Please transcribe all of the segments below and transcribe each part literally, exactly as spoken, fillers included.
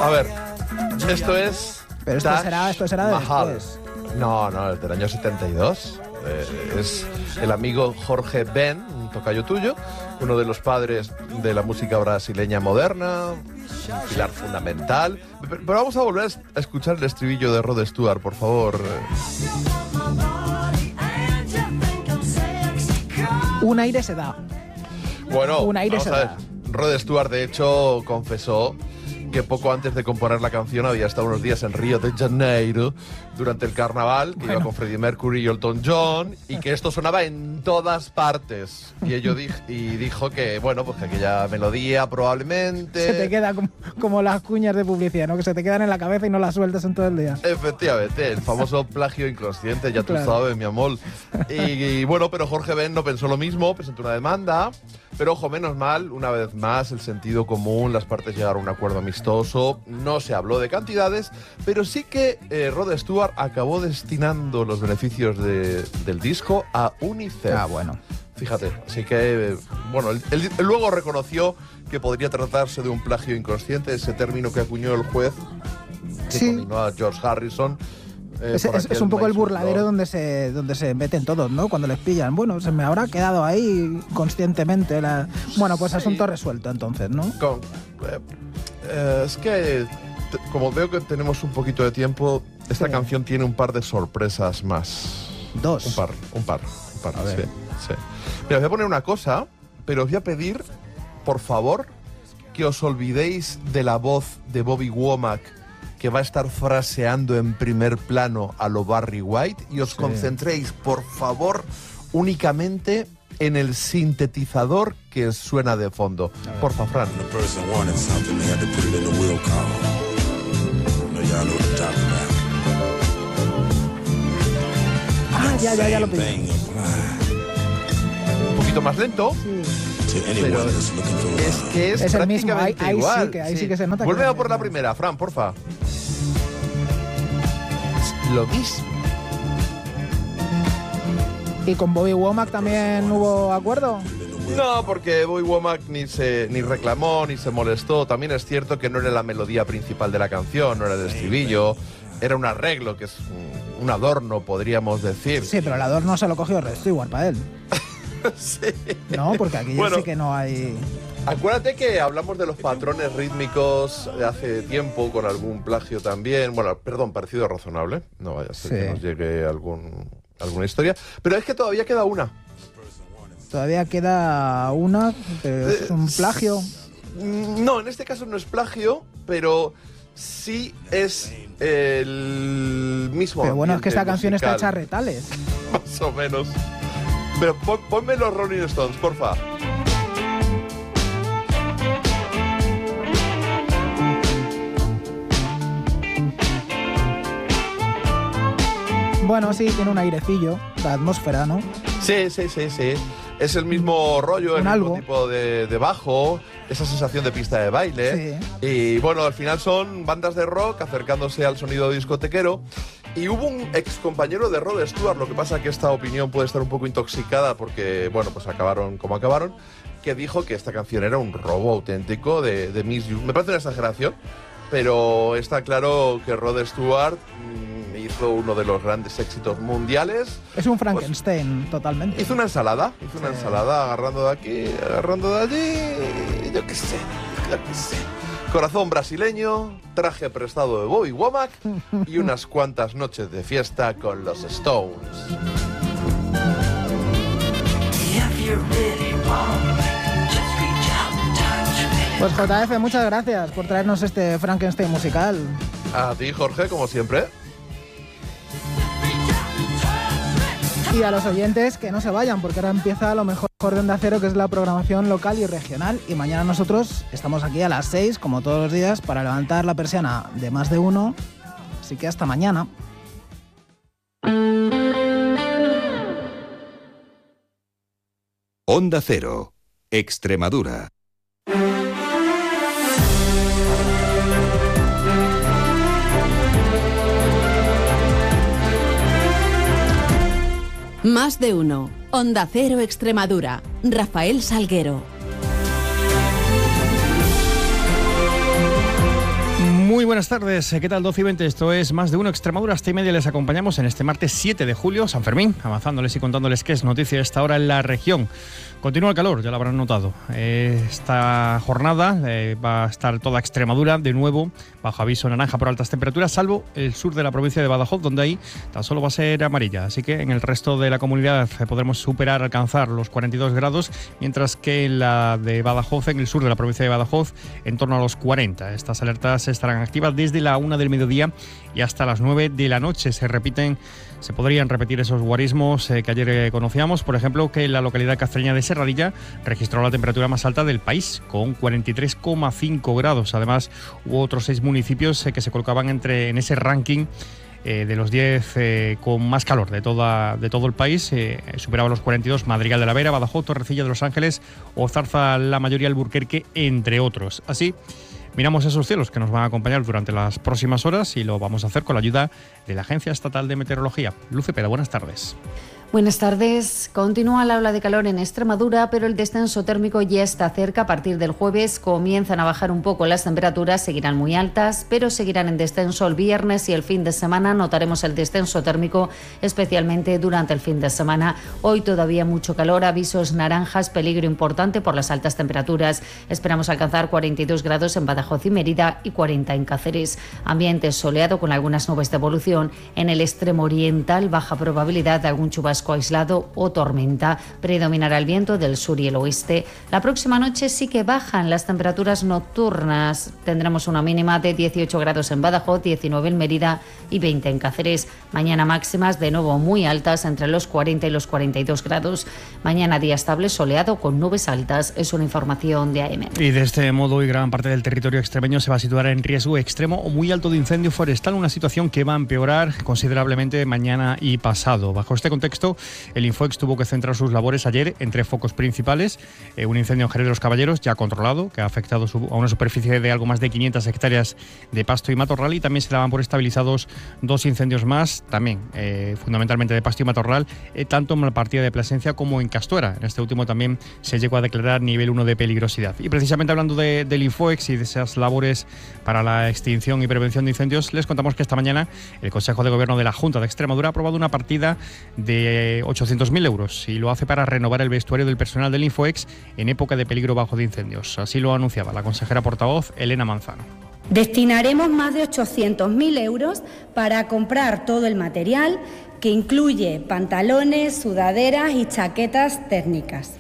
A ver, esto es... Pero esto Taj será, esto será de Mahal. después. No, no, es del año setenta y dos. Eh, es el amigo Jorge Ben, un tocayo tuyo, uno de los padres de la música brasileña moderna, un pilar fundamental. Pero, pero vamos a volver a escuchar el estribillo de Rod Stewart, por favor. Un aire se da. Bueno, Un aire vamos se a ver. da. Rod Stewart, de hecho, confesó que poco antes de componer la canción había estado unos días en Río de Janeiro durante el carnaval, que Bueno. iba con Freddie Mercury y Elton John, y que esto sonaba en todas partes. Y ello di- y dijo que, bueno, pues que aquella melodía probablemente... Se te queda como, como las cuñas de publicidad, ¿no? Que se te quedan en la cabeza y no las sueltas en todo el día. Efectivamente, el famoso plagio inconsciente, ya tú Claro. sabes, mi amor. Y, y bueno, pero Jorge Ben no pensó lo mismo, presentó una demanda, pero ojo, menos mal, una vez más, el sentido común, las partes llegaron a un acuerdo amistoso, no se habló de cantidades, pero sí que eh, Rod Stewart acabó destinando los beneficios de- del disco a UNICEF. Ah, bueno. Fíjate, así que, eh, bueno, él, él- él luego reconoció que podría tratarse de un plagio inconsciente, ese término que acuñó el juez, que Sí. condenó a George Harrison. eh, Es, por es- es aquel un poco el Nice burladero Love. donde se, donde se meten todos, ¿no? Cuando les pillan. Bueno, se me habrá quedado ahí conscientemente. La... Bueno, pues Sí. asunto resuelto entonces, ¿no? Con- eh, eh, es que, te- como veo que tenemos un poquito de tiempo, esta Sí. canción tiene un par de sorpresas más. Dos. Un par, un par, un par. A ver. Sí, sí. Mira, os voy a poner una cosa, pero os voy a pedir, por favor, que os olvidéis de la voz de Bobby Womack, que va a estar fraseando en primer plano a lo Barry White, y os Sí. concentréis, por favor, únicamente en el sintetizador que suena de fondo. Porfa, Fran. The person wanted something, they had to put it in the will call. No, y'all know what I'm talking about. Ah, ya, ya, ya lo Same pillé. thing applies Un poquito más lento, Sí. to anyone pero that's looking for es love. que es, Es el mismo, ahí- prácticamente ahí sí igual. que- ahí sí que se nota que Vuelve es a el por la mismo. primera, Fran, porfa. Es lo mismo. ¿Y con Bobby Womack también hubo acuerdo? No, porque Bobby Womack ni se ni reclamó ni se molestó. También es cierto que no era la melodía principal de la canción, no era el estribillo, era un arreglo que es un, un adorno, podríamos decir. Sí, pero el adorno se lo cogió Rod Stewart para él. Sí. No, porque aquí Bueno. ya sí que no hay... Acuérdate que hablamos de los patrones rítmicos de hace tiempo con algún plagio también. Bueno, perdón, parecido razonable. No vaya a ser Sí. que nos llegue algún, alguna historia. Pero es que todavía queda una. Todavía queda una, pero es un plagio. Mm, No, en este caso no es plagio, pero sí es el mismo. Pero bueno, es que esta ambiente canción está musical, hecha a retales. más o menos. Pero pon- ponme los Rolling Stones, porfa. Bueno, sí, tiene un airecillo, la atmósfera, ¿no? Sí, sí, sí, sí. Es el mismo rollo, el Un mismo algo. tipo de, de bajo, esa sensación de pista de baile. Y bueno, al final son bandas de rock acercándose al sonido discotequero. Y hubo un ex compañero de Rod Stewart, lo que pasa que esta opinión puede estar un poco intoxicada porque, bueno, pues acabaron como acabaron, que dijo que esta canción era un robo auténtico de, de Miss You. Me parece una exageración, pero está claro que Rod Stewart mm, hizo uno de los grandes éxitos mundiales. Es un Frankenstein, totalmente. Hizo una ensalada, hizo una Sí. ensalada agarrando de aquí, agarrando de allí, yo qué sé, yo qué sé. Corazón brasileño, traje prestado de Bobby Womack y unas cuantas noches de fiesta con los Stones. Pues J F, muchas gracias por traernos este Frankenstein musical. A ti, Jorge, como siempre. Y a los oyentes que no se vayan, porque ahora empieza lo mejor de Onda Cero, que es la programación local y regional. Y mañana nosotros estamos aquí a las seis, como todos los días, para levantar la persiana de más de uno. Así que hasta mañana. Onda Cero, Extremadura. Más de uno. Onda Cero Extremadura. Rafael Salguero. Muy Muy buenas tardes, ¿qué tal? doce y veinte, esto es Más de Uno Extremadura, hasta y media les acompañamos en este martes siete de julio, San Fermín, avanzándoles y contándoles qué es noticia a esta hora en la región. Continúa el calor, ya lo habrán notado. Eh, esta jornada eh, va a estar toda Extremadura de nuevo bajo aviso naranja por altas temperaturas, salvo el sur de la provincia de Badajoz, donde ahí tan solo va a ser amarilla. Así que en el resto de la comunidad eh, podremos superar, alcanzar los cuarenta y dos grados, mientras que en la de Badajoz, en el sur de la provincia de Badajoz, en torno a los cuarenta. Estas alertas estarán activas desde la una del mediodía y hasta las nueve de la noche. Se repiten, se podrían repetir esos guarismos eh, que ayer eh, conocíamos. Por ejemplo, que la localidad castreña de Serradilla registró la temperatura más alta del país, con cuarenta y tres coma cinco grados. Además, hubo otros seis municipios eh, que se colocaban entre en ese ranking Eh, de los diez eh, con más calor de, toda, de todo el país. Eh, superaba los cuarenta y dos Madrigal de la Vera, Badajoz, Torrecilla de los Ángeles o Zarza, la mayoría Alburquerque, entre otros. Así, miramos esos cielos que nos van a acompañar durante las próximas horas y lo vamos a hacer con la ayuda de la Agencia Estatal de Meteorología. Luz Cepeda, buenas tardes. Buenas tardes. Continúa la ola de calor en Extremadura, pero el descenso térmico ya está cerca. A partir del jueves comienzan a bajar un poco las temperaturas, seguirán muy altas, pero seguirán en descenso el viernes y el fin de semana. Notaremos el descenso térmico, especialmente durante el fin de semana. Hoy todavía mucho calor, avisos naranjas, peligro importante por las altas temperaturas. Esperamos alcanzar cuarenta y dos grados en Badajoz y Mérida y cuarenta en Cáceres. Ambiente soleado con algunas nubes de evolución. En el extremo oriental, baja probabilidad de algún chubasco aislado o tormenta. Predominará el viento del sur y el oeste. La próxima noche sí que bajan las temperaturas nocturnas. Tendremos una mínima de dieciocho grados en Badajoz, diecinueve en Mérida y veinte en Cáceres. Mañana máximas de nuevo muy altas, entre los cuarenta y los cuarenta y dos grados. Mañana día estable, soleado con nubes altas. Es una información de A M. Y de este modo, hoy gran parte del territorio extremeño se va a situar en riesgo extremo o muy alto de incendio forestal, una situación que va a empeorar considerablemente mañana y pasado. Bajo este contexto, el Infoex tuvo que centrar sus labores ayer en tres focos principales. Eh, un incendio en Jerez de los Caballeros, ya controlado, que ha afectado su, a una superficie de algo más de quinientas hectáreas de pasto y matorral, y también se daban por estabilizados dos incendios más, también eh, fundamentalmente de pasto y matorral, eh, tanto en la partida de Plasencia como en Castuera. En este último también se llegó a declarar nivel uno de peligrosidad. Y precisamente hablando de, del Infoex y de esas labores para la extinción y prevención de incendios, les contamos que esta mañana el Consejo de Gobierno de la Junta de Extremadura ha aprobado una partida de ochocientos mil euros y lo hace para renovar el vestuario del personal del Infoex en época de peligro bajo de incendios. Así lo anunciaba la consejera portavoz Elena Manzano. Destinaremos más de ochocientos mil euros para comprar todo el material, que incluye pantalones, sudaderas y chaquetas técnicas.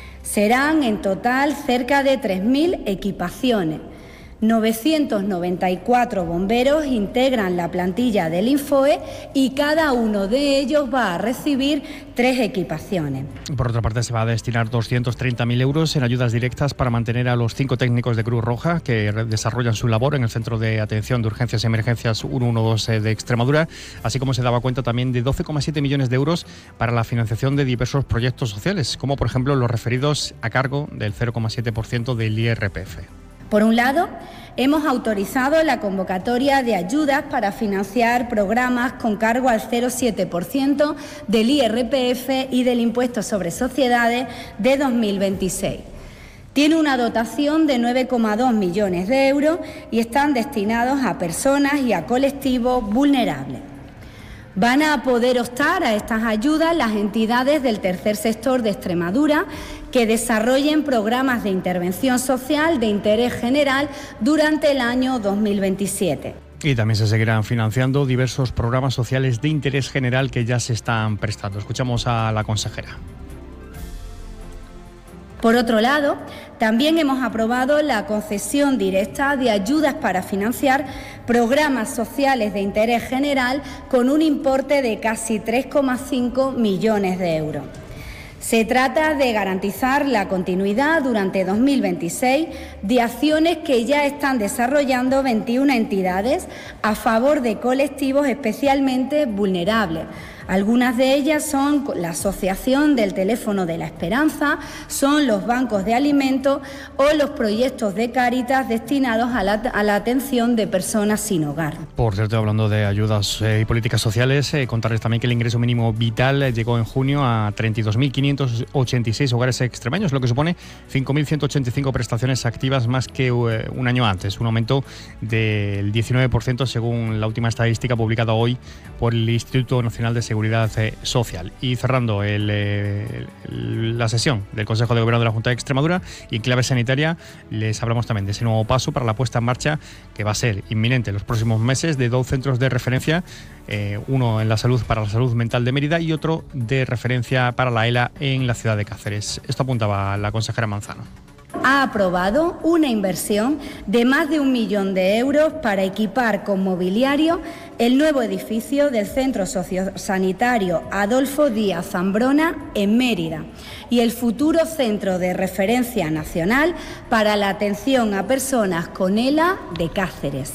Serán en total cerca de tres mil equipaciones. novecientos noventa y cuatro bomberos integran la plantilla del Infoe y cada uno de ellos va a recibir tres equipaciones. Por otra parte, se va a destinar doscientos treinta mil euros en ayudas directas para mantener a los cinco técnicos de Cruz Roja que desarrollan su labor en el Centro de Atención de Urgencias y Emergencias ciento doce de Extremadura, así como se daba cuenta también de doce coma siete millones de euros para la financiación de diversos proyectos sociales, como por ejemplo los referidos a cargo del cero coma siete por ciento del I R P F. Por un lado, hemos autorizado la convocatoria de ayudas para financiar programas con cargo al cero coma siete por ciento del I R P F y del impuesto sobre sociedades de dos mil veintiséis. Tiene una dotación de nueve coma dos millones de euros y están destinados a personas y a colectivos vulnerables. Van a poder optar a estas ayudas las entidades del tercer sector de Extremadura que desarrollen programas de intervención social de interés general durante el año dos mil veintisiete. Y también se seguirán financiando diversos programas sociales de interés general que ya se están prestando. Escuchamos a la consejera. Por otro lado, también hemos aprobado la concesión directa de ayudas para financiar programas sociales de interés general con un importe de casi tres coma cinco millones de euros. Se trata de garantizar la continuidad durante dos mil veintiséis de acciones que ya están desarrollando veintiuna entidades a favor de colectivos especialmente vulnerables, Algunas de ellas son la Asociación del Teléfono de la Esperanza, son los bancos de alimentos o los proyectos de Cáritas destinados a la, a la atención de personas sin hogar. Por cierto, hablando de ayudas eh, y políticas sociales, eh, contarles también que el ingreso mínimo vital eh, llegó en junio a treinta y dos mil quinientos ochenta y seis hogares extremeños, lo que supone cinco mil ciento ochenta y cinco prestaciones activas más que eh, un año antes, un aumento del diecinueve por ciento según la última estadística publicada hoy por el Instituto Nacional de Seguridad eh, Social. Y cerrando el, eh, el, la sesión del Consejo de Gobierno de la Junta de Extremadura, y en clave sanitaria les hablamos también de ese nuevo paso para la puesta en marcha que va a ser inminente en los próximos meses de dos centros de referencia, eh, uno en la salud para la salud mental de Mérida y otro de referencia para la ELA en la ciudad de Cáceres. Esto apuntaba la consejera Manzano. Ha aprobado una inversión de más de un millón de euros para equipar con mobiliario el nuevo edificio del Centro Sociosanitario Adolfo Díaz Zambrona en Mérida y el futuro Centro de Referencia Nacional para la Atención a Personas con ELA de Cáceres.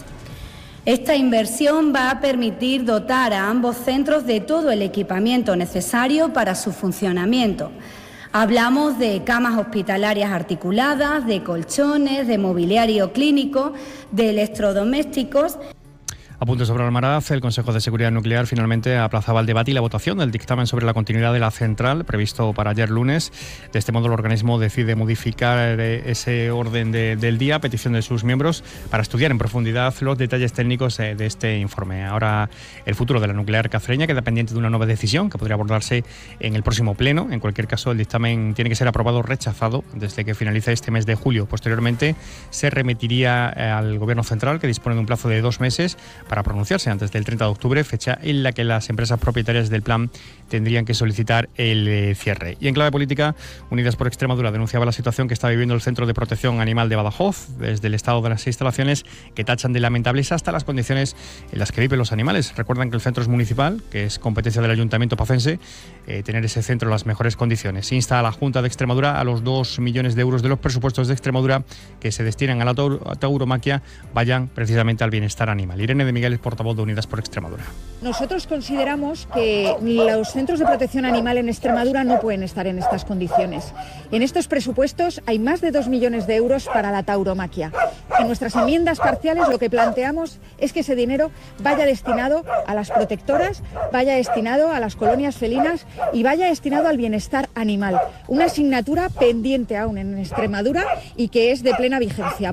Esta inversión va a permitir dotar a ambos centros de todo el equipamiento necesario para su funcionamiento. Hablamos de camas hospitalarias articuladas, de colchones, de mobiliario clínico, de electrodomésticos. Apunte sobre Almaraz, el Consejo de Seguridad Nuclear finalmente aplazaba el debate y la votación del dictamen sobre la continuidad de la central, previsto para ayer lunes. De este modo, el organismo decide modificar ese orden de, del día a petición de sus miembros para estudiar en profundidad los detalles técnicos de este informe. Ahora, el futuro de la nuclear cacereña queda pendiente de una nueva decisión que podría abordarse en el próximo pleno. En cualquier caso, el dictamen tiene que ser aprobado o rechazado desde que finalice este mes de julio. Posteriormente, se remitiría al Gobierno central, que dispone de un plazo de dos meses para pronunciarse antes del treinta de octubre, fecha en la que las empresas propietarias del plan tendrían que solicitar el eh, cierre. Y en clave política, Unidas por Extremadura denunciaba la situación que está viviendo el Centro de Protección Animal de Badajoz, desde el estado de las instalaciones que tachan de lamentables hasta las condiciones en las que viven los animales. Recuerdan que el centro es municipal, que es competencia del Ayuntamiento pacense, eh, tener ese centro en las mejores condiciones. Insta a la Junta de Extremadura a los dos millones de euros de los presupuestos de Extremadura que se destinan a la tauromaquia vayan precisamente al bienestar animal. Irene de Miguel, portavoz de Unidas por Extremadura. Nosotros consideramos que los centros de protección animal en Extremadura no pueden estar en estas condiciones. En estos presupuestos hay más de dos millones de euros para la tauromaquia. En nuestras enmiendas parciales lo que planteamos es que ese dinero vaya destinado a las protectoras, vaya destinado a las colonias felinas y vaya destinado al bienestar animal. Una asignatura pendiente aún en Extremadura y que es de plena vigencia.